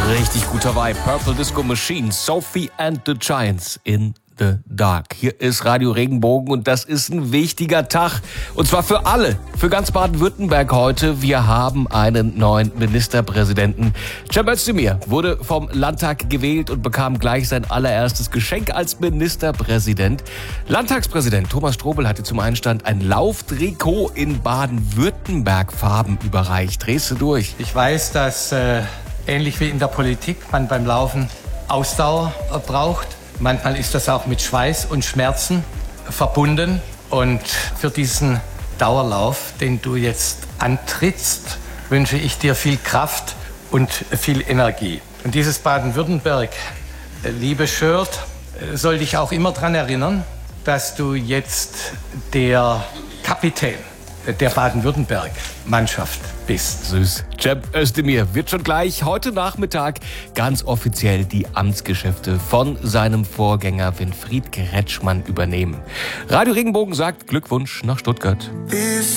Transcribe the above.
Richtig guter Vibe. Purple Disco Machine, Sophie and the Giants in the Dark. Hier ist Radio Regenbogen und das ist ein wichtiger Tag. Und zwar für alle, für ganz Baden-Württemberg heute. Wir haben einen neuen Ministerpräsidenten. Cem Özdemir wurde vom Landtag gewählt und bekam gleich sein allererstes Geschenk als Ministerpräsident. Landtagspräsident Thomas Strobel hatte zum Einstand ein Lauftrikot in Baden-Württemberg-Farben überreicht. Drehst du durch? Ich weiß, dass ähnlich wie in der Politik man beim Laufen Ausdauer braucht. Manchmal ist das auch mit Schweiß und Schmerzen verbunden. Und für diesen Dauerlauf, den du jetzt antrittst, wünsche ich dir viel Kraft und viel Energie. Und dieses Baden-Württemberg-Liebe-Shirt soll dich auch immer daran erinnern, dass du jetzt der Kapitän der Baden-Württemberg-Mannschaft bist. Süß. Cem Özdemir wird schon gleich heute Nachmittag ganz offiziell die Amtsgeschäfte von seinem Vorgänger Winfried Kretschmann übernehmen. Radio Regenbogen sagt Glückwunsch nach Stuttgart.